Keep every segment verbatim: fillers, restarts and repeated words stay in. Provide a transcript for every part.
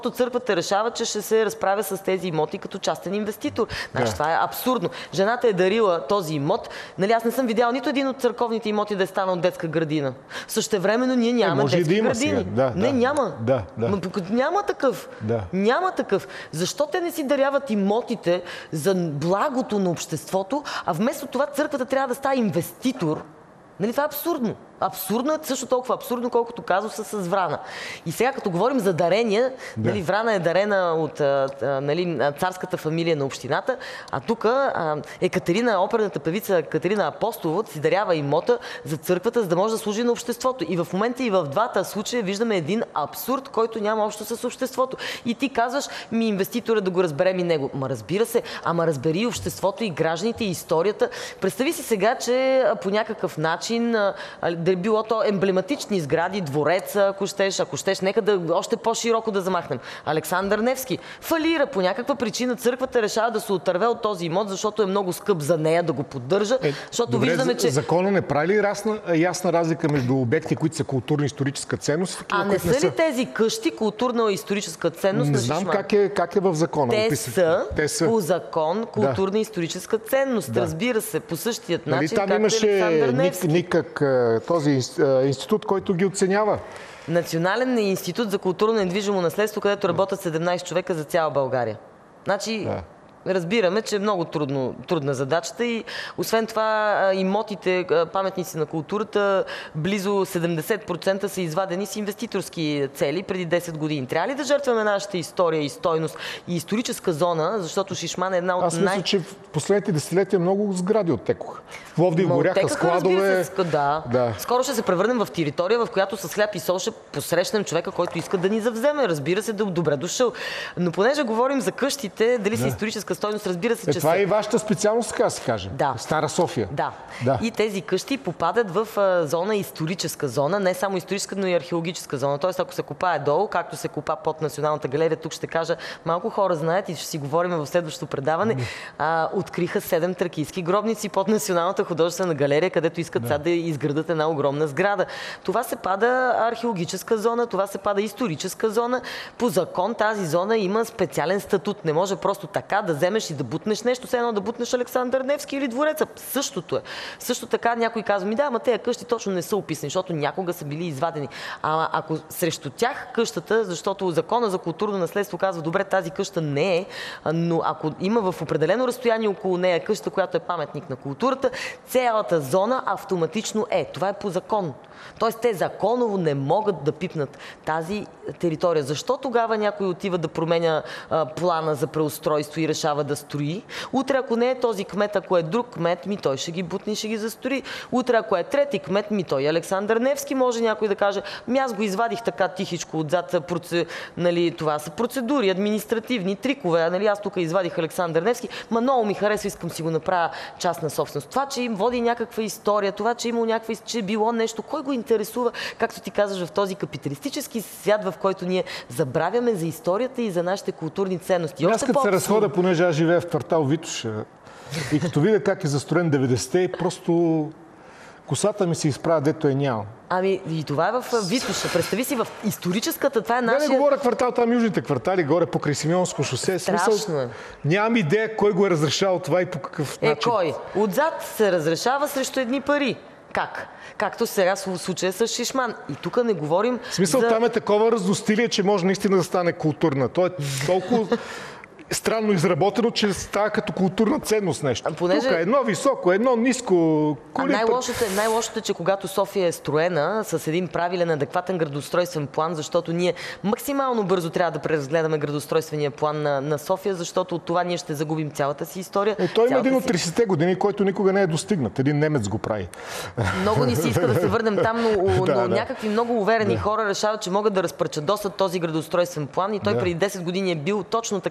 църквата решава, че ще се разправя с тези имоти като частен инвеститор. Значи Да. това е абсурдно. Жената е дарила този имот. Нали, аз не съм видял нито един от църковните имоти да е станал детска градина. Същевременно ние нямаме може и детски да има градини. сега. Да, не, да. няма. Да, да. Ма, няма такъв. Да. Няма такъв. Защо те не си даряват имотите за благото на обществото, а вместо това църквата трябва да става инвеститор? Нали, това е абсурдно. Абсурдно е също толкова абсурдно, колкото казуса с Врана. И сега, като говорим за дарения, Да. нали, Врана е дарена от а, а, нали, царската фамилия на общината, а тук Екатерина, оперната певица Екатерина Апостолова си дарява имота за църквата, за да може да служи на обществото. И в момента и в двата случая виждаме един абсурд, който няма общо с обществото. И ти казваш, ми инвеститора да го разберем и него. Ма разбира се, ама разбери и обществото, и гражданите, и историята. Представи си сега, че по някакъв начин да е било то емблематични сгради, двореца, ако щеш, ако щеш, нека да още по-широко да замахнем. Александър Невски фалира по някаква причина, църквата решава да се отърве от този имот, защото е много скъп за нея да го поддържа, е, защото добре, виждаме, че... Закона не прави ли ясна, ясна разлика между обекти, които са културно-историческа ценност? Такива, а не са ли са... тези къщи културно-историческа ценност? Не на знам Шишман? как е, как е в закона. Те са, Те са по закон културно-историческа ценност. Да. Разбира се, по същият нали, начин, там както имаше Александър ник, Невски. никак този институт, който ги оценява. Национален институт за културно недвижимо наследство, където работят седемнайсет човека за цяла България. Значи, Да. разбираме, че е много трудно, трудна задачата и освен това имотите, паметници на културата, близо седемдесет процента са извадени с инвеститорски цели преди десет години. Трябва ли да жертваме нашата история и стойност и историческа зона, защото Шишман е една от Аз най... мисля, че в последните десетилетия много сгради оттекоха. В Пловдив горяха складове. Се, да. Да. Скоро ще се превърнем в територия, в която с хляб и сол ще посрещнем човека, който иска да ни завземе. Разбира се, да добре дошъл. Но понеже говорим за къщите, дали Да. са историческа стойност, разбира се, Е, че това са... е и вашата специалност, така да се каже. Да. Стара София. Да. Да. И тези къщи попадат в а, зона историческа зона, не само историческа, но и археологическа зона. Тоест, ако се копае долу, както се копа под Националната галерия, тук ще кажа, малко хора знаят и ще си говорим в следващото предаване, а, откриха седем тракийски гробници под Националната художествена галерия, където искат Да. сега да изградат една огромна сграда. Това се пада археологическа зона, това се пада историческа зона. По закон тази зона има специален статут. Не може просто така да вземеш и да бутнеш нещо, все едно да бутнеш Александър Невски или двореца. Същото е. Също така някой казва, ми да, ама тези къщи точно не са описани, защото някога са били извадени. А ако срещу тях къщата, защото закона за културно наследство казва, добре, тази къща не е, но ако има в определено разстояние около нея къща, която е паметник на културата, цялата зона автоматично е. Това е по закон. Тоест те законово не могат да пипнат тази територия. Защо тогава някой отива да променя а, плана за преустройство и решава да строи? Утре, ако не е този кмет, ако е друг кмет, ми той ще ги бутне и ще ги застрои. Утре, ако е трети кмет, ми той Александър Невски, може някой да каже, ми аз го извадих така тихичко отзад, проце... нали, това са процедури, административни трикове, нали, аз тук извадих Александър Невски, ма много ми харесва, искам си го направя частна собственост. Това, че им води някаква история, това, че има някаква, че е било нещо, кой го интересува, както ти казваш, в този капиталистически свят, в който ние забравяме за историята и за нашите културни ценности. Аз като се разхода, понеже аз живея в квартал Витош и като видя как е застроен деветдесетте, просто косата ми се изправя, дето е няма. Ами и това е в Витоша. Представи си, в историческата, това е Не, нашия... не говоря квартал, там южните квартали, горе покрай Симеонско шосе. Страшно Смисъл, е. нямам идея кой го е разрешавал това и по какъв Е, начин. кой? Отзад се разрешава срещу едни пари. Как? Както сега в случая с Шишман. И тук не говорим В смисъл, за... там е такова разностилие, че може наистина да стане културна. То е толкова странно изработено, че става като културна ценност нещо. Понеже... Тук е едно високо, едно ниско. А най-лошото е, най-лошото е, че когато София е строена с един правилен, адекватен градоустройствен план, защото ние максимално бързо трябва да преразгледаме градоустройствения план на, на София, защото от това ние ще загубим цялата си история. Е, той има един от си... тридесетте години, който никога не е достигнат. Един немец го прави. Много ни се иска да се върнем там, но, но да, да. някакви много уверени Да. хора решават, че могат да разпръчадосат този градоустройствен план и той Да. преди десет години е бил точно така накъсан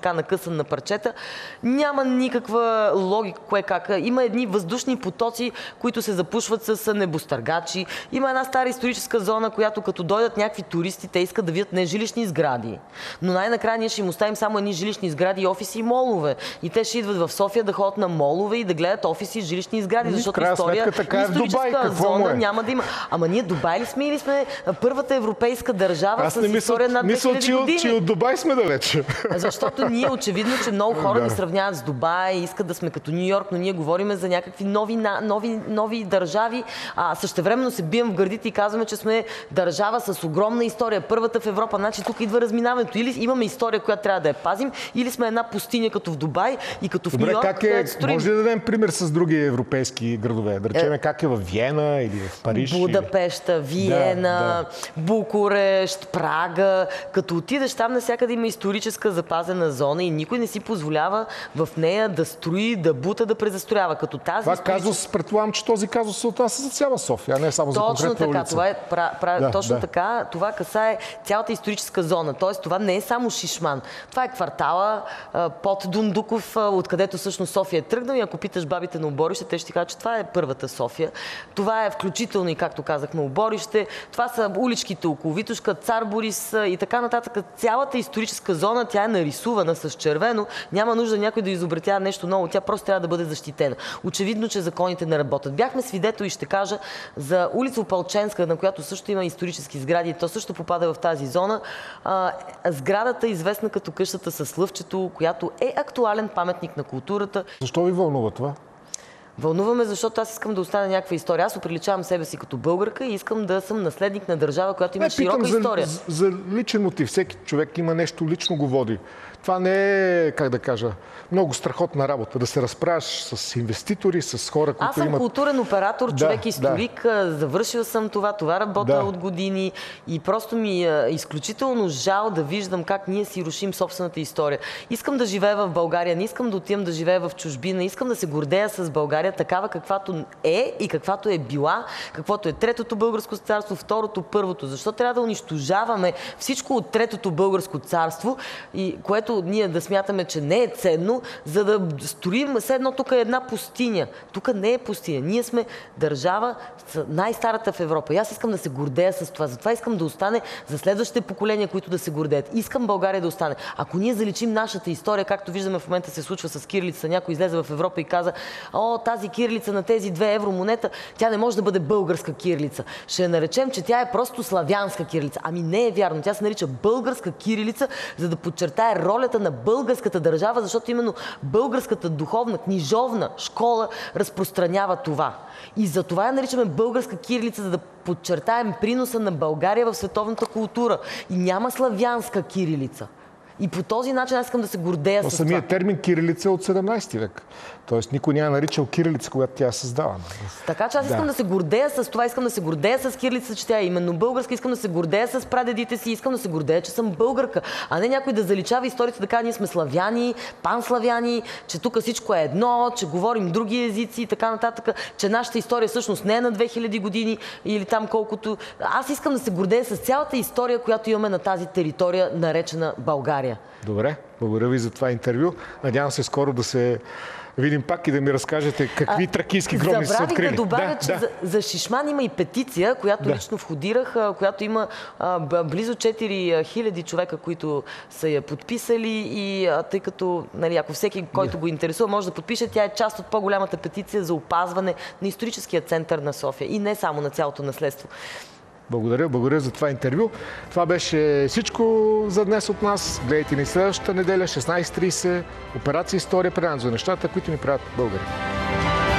разкъсан на парчета. Няма никаква логика, кое как. Има едни въздушни потоци, които се запушват с небостъргачи. Има една стара историческа зона, която като дойдат някакви туристи, те искат да видят не жилищни сгради. Но най-накрая ние ще им оставим само едни жилищни сгради, офиси и молове. И те ще идват в София да ходят на молове и да гледат офиси и жилищни сгради, защото история, така е в Дубай, зона няма да има. Ама ние Дубай ли сме или сме първата европейска държава Аз с история над две хиляди мисля, години? Че от Дубай сме далече. Защото ние очевидно, че много хора да. ни сравняват с Дубай, искат да сме като Ню Йорк, но ние говорим за някакви нови, нови, нови държави. А същевременно се бием в гърдите и казваме, че сме държава с огромна история. Първата в Европа. Значи тук идва разминаването. Или имаме история, която трябва да я пазим, или сме една пустиня като в Дубай и като в Ню Йорк. Как е, може ли да дадем пример с други европейски градове? Да речем, е, как е в Виена или в Париж? Будапешта, Виена, да, да. Букурещ, Прага. Като отидеш там, навсякъде има историческа запазена зона и никой не си позволява в нея да строи, да бута, да презастроява. Като тази това историческа... казус, предполагам, че този казус се отнася за цяла София, а не само за конкретна така, улица. това е, пра, пра, да, точно да. така. Това касае цялата историческа зона. Тоест, това не е само Шишман. Това е квартала а, под Дундуков, а, откъдето всъщност София е тръгнал. И ако питаш бабите на Оборище, те ще ти кажат, че това е първата София. Това е включително и, както казахме, Оборище. Това са уличките около Витошка, Цар Борис и така нататък. Цялата историческа зона, тя е нарисувана с червено. Няма нужда някой да изобретява нещо ново. Тя просто трябва да бъде защитена. Очевидно, че законите не работят. Бяхме свидетели, ще кажа, за улица Опалченска, на която също има исторически сгради. То също попада в тази зона. А, сградата е известна като къщата с лъвчето, която е актуален паметник на културата. Защо ви вълнува това? Вълнуваме, защото аз искам да остана някаква история. Аз оприличавам себе си като българка и искам да съм наследник на държава, която има не, широка за, история. За, за личен мотив. Всеки човек има нещо лично го води. Това не е, как да кажа, много страхотна работа. Да се разправяш с инвеститори, с хора, които имат... Аз съм имат... културен оператор, човек да, историк, да. Завършил съм това, това работя да. От години и просто ми е изключително жал да виждам как ние си рушим собствената история. Искам да живея в България, не искам да отивам да живея в чужбина, искам да се гордея с България такава каквато е и каквато е била, каквото е Третото българско царство, Второто, Първото. Защо трябва да унищожаваме всичко от Третото българско царство, и което ние да смятаме, че не е ценно, за да строим все едно тук е една пустиня. Тук не е пустиня. Ние сме държава най-старата в Европа. И аз искам да се гордея с това. Затова искам да остане за следващите поколения, които да се гордеят. Искам България да остане. Ако ние заличим нашата история, както виждаме в момента се случва с кирилица, някой излезе в Европа и каза: о, тази кирилица на тези две евро монета, тя не може да бъде българска кирилица. Ще я наречем, че тя е просто славянска кирилица. Ами не е вярно. Тя се нарича българска кирилица, за да подчертае ролята на българската държава, защото именно българската духовна, книжовна школа разпространява това. И за това я наричаме българска кирилица, за да подчертаем приноса на България в световната култура. И няма славянска кирилица. И по този начин аз искам да се гордея Но с самият това. термин кирилица е от седемнайсети век. Тоест никой няма наричал кирилица, когато тя е създавана. Така че аз искам да. да се гордея с това, искам да се гордея с кирилица, че тя е именно българска, искам да се гордея с прадедите си, искам да се гордея, че съм българка, а не някой да заличава историята, да кажа: ние сме славяни, панславяни, че тук всичко е едно, че говорим други езици и така нататък, че нашата история всъщност не е на две хиляди години или там колкото. Аз искам да се гордея с цялата история, която имаме на тази територия, наречена България. Добре, благодаря ви за това интервю. Надявам се скоро да се видим пак и да ми разкажете какви а, тракийски гробници са открили. Забравих да добавя, да, че да. За, за Шишман има и петиция, която да. лично входирах, която има а, близо четири хиляди човека, които са я подписали, и а, тъй като, нали, ако всеки, който да. го интересува, може да подпише, тя е част от по-голямата петиция за опазване на историческия център на София и не само на цялото наследство. Благодаря, благодаря за това интервю. Това беше всичко за днес от нас. Гледайте ни следващата неделя, шестнайсет и трийсет. Операция История, предаването за нещата, които ни правят българи.